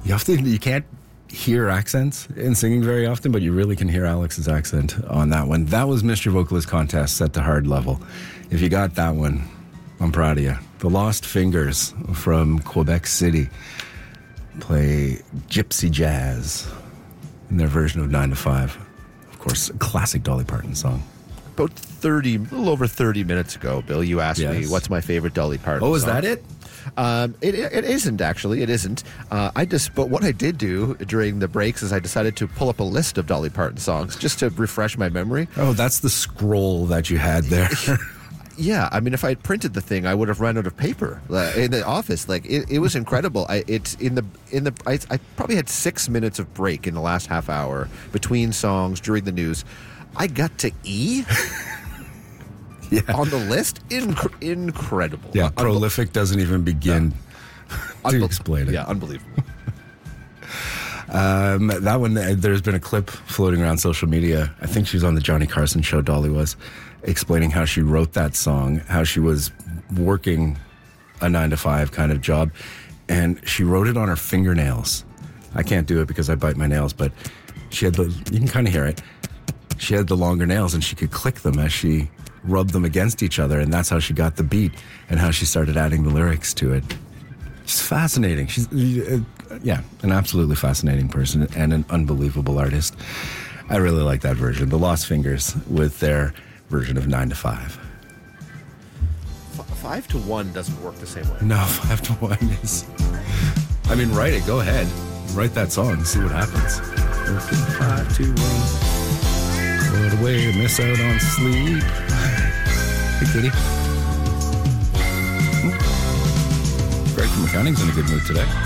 You can't hear accents in singing very often, but you really can hear Alex's accent on that one. That was Mr. Vocalist Contest set to hard level. If you got that one, I'm proud of you. The Lost Fingers from Quebec City play gypsy jazz in their version of 9 to 5. Of course, a classic Dolly Parton song. About a little over 30 minutes ago, Bill, you asked me what's my favorite Dolly Parton song. Is that it? It isn't, actually. It isn't. But what I did do during the breaks is I decided to pull up a list of Dolly Parton songs just to refresh my memory. Oh, that's the scroll that you had there. Yeah, I mean, if I had printed the thing, I would have run out of paper in the office. Like it was incredible. I probably had 6 minutes of break in the last half hour between songs during the news. I got to E on the list. Incredible. Yeah, prolific doesn't even begin to explain it. Yeah, unbelievable. That one, there's been a clip floating around social media. I think she was on the Johnny Carson show, Dolly was, explaining how she wrote that song, how she was working a 9 to 5 kind of job, and she wrote it on her fingernails. I can't do it because I bite my nails, but you can kind of hear it. She had the longer nails and she could click them as she rubbed them against each other, and that's how she got the beat and how she started adding the lyrics to it. She's fascinating. She's, an absolutely fascinating person and an unbelievable artist. I really like that version. The Lost Fingers with their version of 9 to 5. 5 to 1 doesn't work the same way. No, 5 to 1 is... I mean, write it. Go ahead. Write that song and see what happens. 5 to 1. What a way to miss out on sleep. Hey, kitty. Greg from accounting's in a good mood today.